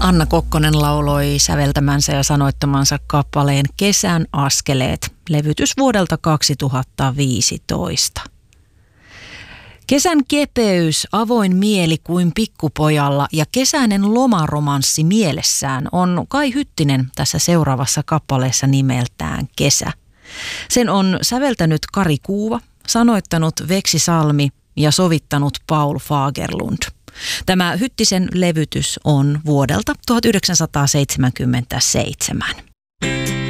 Anna Kokkonen lauloi säveltämänsä ja sanoittamansa kappaleen Kesän askeleet, levytys vuodelta 2015. Kesän kepeys, avoin mieli kuin pikkupojalla ja kesäinen lomaromanssi mielessään on Kai Hyttinen tässä seuraavassa kappaleessa nimeltään Kesä. Sen on säveltänyt Kari Kuuva, sanoittanut Veksi Salmi ja sovittanut Paul Fagerlund. Tämä Hyttisen levytys on vuodelta 1977.